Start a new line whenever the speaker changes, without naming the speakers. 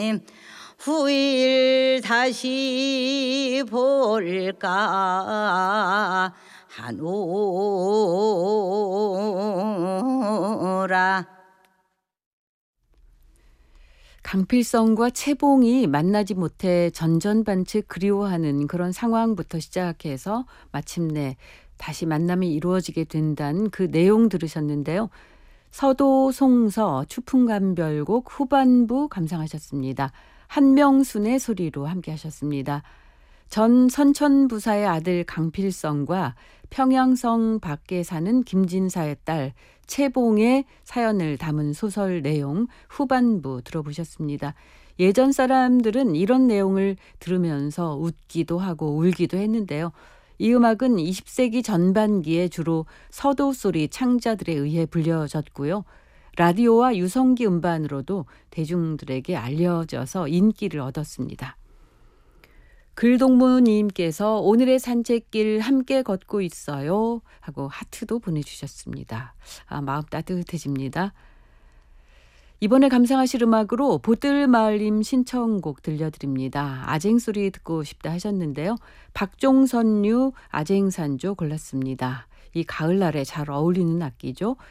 후일 다시 볼까 하노라.
강필성과 채봉이 만나지 못해 전전반측 그리워하는 그런 상황부터 시작해서 마침내 다시 만남이 이루어지게 된다는 그 내용 들으셨는데요. 서도 송서 추풍감별곡 후반부 감상하셨습니다. 한명순의 소리로 함께 하셨습니다. 전 선천부사의 아들 강필성과 평양성 밖에 사는 김진사의 딸 채봉의 사연을 담은 소설 내용 후반부 들어보셨습니다. 예전 사람들은 이런 내용을 들으면서 웃기도 하고 울기도 했는데요. 이 음악은 20세기 전반기에 주로 서도소리 창자들에 의해 불려졌고요. 라디오와 유성기 음반으로도 대중들에게 알려져서 인기를 얻었습니다. 글동무님께서 오늘의 산책길 함께 걷고 있어요 하고 하트도 보내주셨습니다. 마음 따뜻해집니다. 이번에 감상하실 음악으로 보뜰마을님 신청곡 들려드립니다. 아쟁소리 듣고 싶다 하셨는데요. 박종선류 아쟁산조 골랐습니다. 이 가을날에 잘 어울리는 악기죠.